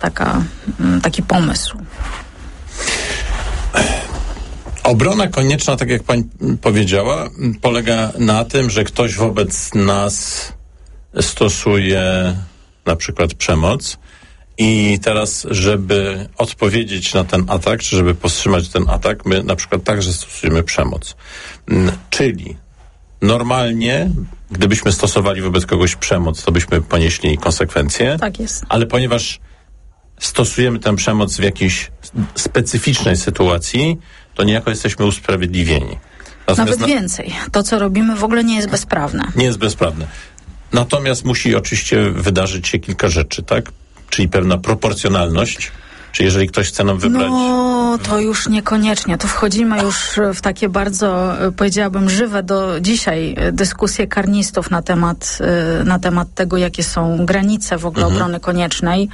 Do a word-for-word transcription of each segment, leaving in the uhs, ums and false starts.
taka, taki pomysł. Obrona konieczna, tak jak pani powiedziała, polega na tym, że ktoś wobec nas stosuje na przykład przemoc i teraz, żeby odpowiedzieć na ten atak, czy żeby powstrzymać ten atak, my na przykład także stosujemy przemoc. Czyli normalnie, gdybyśmy stosowali wobec kogoś przemoc, to byśmy ponieśli konsekwencje. Tak jest. Ale ponieważ stosujemy tę przemoc w jakiejś specyficznej sytuacji, to niejako jesteśmy usprawiedliwieni. Natomiast Nawet więcej. To, co robimy, w ogóle nie jest bezprawne. Nie jest bezprawne. Natomiast musi oczywiście wydarzyć się kilka rzeczy, tak? Czyli pewna proporcjonalność. Czy jeżeli ktoś chce nam wybrać... No, to już niekoniecznie. To wchodzimy już w takie bardzo, powiedziałabym, żywe do dzisiaj dyskusje karnistów na temat, na temat tego, jakie są granice w ogóle mhm. obrony koniecznej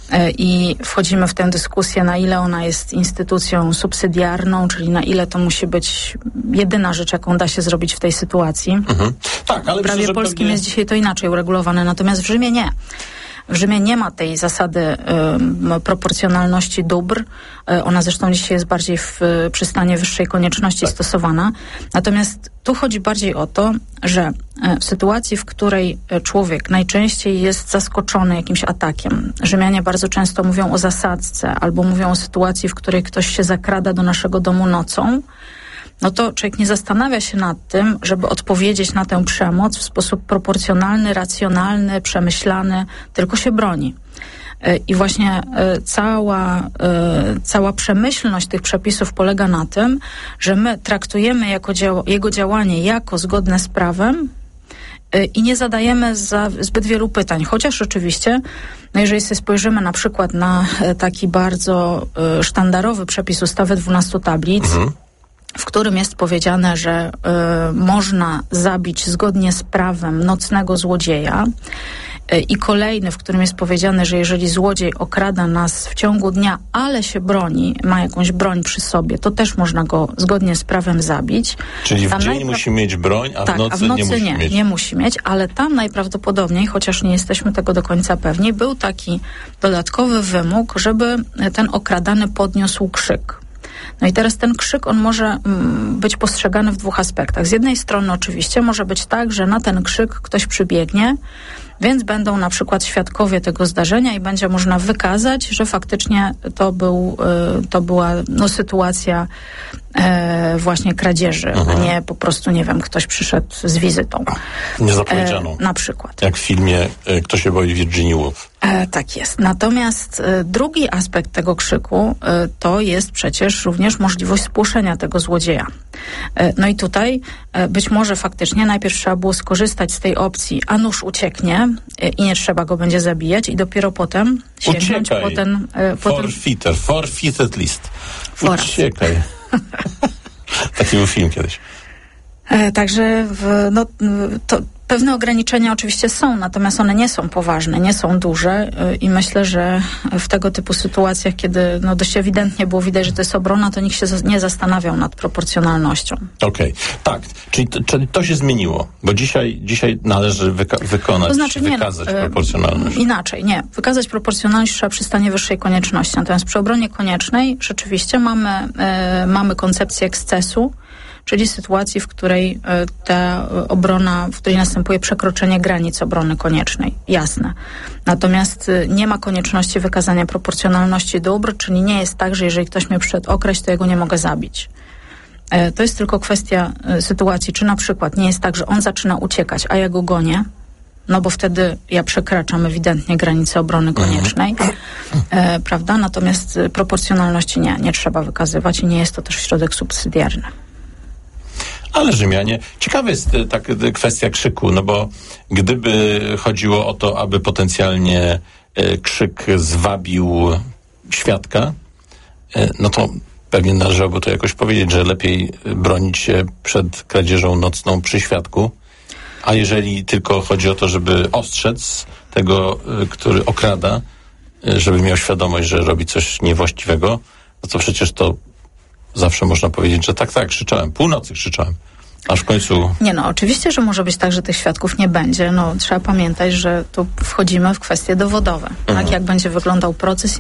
i wchodzimy w tę dyskusję, na ile ona jest instytucją subsydiarną, czyli na ile to musi być jedyna rzecz, jaką da się zrobić w tej sytuacji. Mhm. Tak, ale w prawie myślę, polskim pewnie... jest dzisiaj to inaczej uregulowane, natomiast w Rzymie nie. W Rzymie nie ma tej zasady y, proporcjonalności dóbr. Y, ona zresztą dzisiaj jest bardziej w, przy stanie wyższej konieczności tak. stosowana. Natomiast tu chodzi bardziej o to, że y, w sytuacji, w której człowiek najczęściej jest zaskoczony jakimś atakiem, Rzymianie bardzo często mówią o zasadzce albo mówią o sytuacji, w której ktoś się zakrada do naszego domu nocą, no to człowiek nie zastanawia się nad tym, żeby odpowiedzieć na tę przemoc w sposób proporcjonalny, racjonalny, przemyślany, tylko się broni. I właśnie cała, cała przemyślność tych przepisów polega na tym, że my traktujemy jako dział- jego działanie jako zgodne z prawem i nie zadajemy za zbyt wielu pytań. Chociaż oczywiście, no jeżeli sobie spojrzymy na przykład na taki bardzo sztandarowy przepis ustawy dwunastu tablic, mhm. w którym jest powiedziane, że y, można zabić zgodnie z prawem nocnego złodzieja y, i kolejny, w którym jest powiedziane, że jeżeli złodziej okrada nas w ciągu dnia, ale się broni, ma jakąś broń przy sobie, to też można go zgodnie z prawem zabić. Czyli w tam dzień najpra- musi mieć broń, a tak, w nocy, a w nocy nie musi nie, mieć. nie musi mieć, ale tam najprawdopodobniej, chociaż nie jesteśmy tego do końca pewni, był taki dodatkowy wymóg, żeby ten okradany podniósł krzyk. No i teraz ten krzyk, on może mm, być postrzegany w dwóch aspektach. Z jednej strony oczywiście może być tak, że na ten krzyk ktoś przybiegnie, więc będą na przykład świadkowie tego zdarzenia i będzie można wykazać, że faktycznie to, był, y, to była no, sytuacja y, właśnie kradzieży, mhm. a nie po prostu, nie wiem, ktoś przyszedł z wizytą. Niezapowiedzianą. E, na przykład. Jak w filmie y, Kto się boi Virginia Woolf. E, tak jest. Natomiast e, drugi aspekt tego krzyku e, to jest przecież również możliwość spłoszenia tego złodzieja. E, no i tutaj e, być może faktycznie najpierw trzeba było skorzystać z tej opcji, a nóż ucieknie e, i nie trzeba go będzie zabijać i dopiero potem sięgnąć Uciekaj. po ten... E, po Forfeiter, forfeited list. Foras. Uciekaj. Taki był film kiedyś. E, także w, no, to pewne ograniczenia oczywiście są, natomiast one nie są poważne, nie są duże y, i myślę, że w tego typu sytuacjach, kiedy no, dość ewidentnie było widać, że to jest obrona, to nikt się z, nie zastanawiał nad proporcjonalnością. Okej, okay. Tak, czyli to, czyli to się zmieniło, bo dzisiaj, dzisiaj należy wyka- wykonać, to znaczy, nie, wykazać y, proporcjonalność. Inaczej, nie. Wykazać proporcjonalność trzeba przy stanie wyższej konieczności, natomiast przy obronie koniecznej rzeczywiście mamy, y, mamy koncepcję ekscesu, czyli sytuacji, w której ta obrona, w której następuje przekroczenie granic obrony koniecznej. Jasne. Natomiast nie ma konieczności wykazania proporcjonalności dóbr, czyli nie jest tak, że jeżeli ktoś mnie przyszedł okraść, to ja go nie mogę zabić. To jest tylko kwestia sytuacji, czy na przykład nie jest tak, że on zaczyna uciekać, a ja go gonię, no bo wtedy ja przekraczam ewidentnie granice obrony koniecznej, e, prawda? Natomiast proporcjonalności nie, nie trzeba wykazywać i nie jest to też środek subsydiarny. Ale Rzymianie, ciekawa jest tak kwestia krzyku, no bo gdyby chodziło o to, aby potencjalnie e, krzyk zwabił świadka, e, no to pewnie należałoby to jakoś powiedzieć, że lepiej bronić się przed kradzieżą nocną przy świadku, a jeżeli tylko chodzi o to, żeby ostrzec tego, e, który okrada, e, żeby miał świadomość, że robi coś niewłaściwego, no to przecież to zawsze można powiedzieć, że tak, tak, krzyczałem. Północy krzyczałem. Aż w końcu... Nie no, oczywiście, że może być tak, że tych świadków nie będzie. No, trzeba pamiętać, że tu wchodzimy w kwestie dowodowe. Mhm. Tak, jak będzie wyglądał proces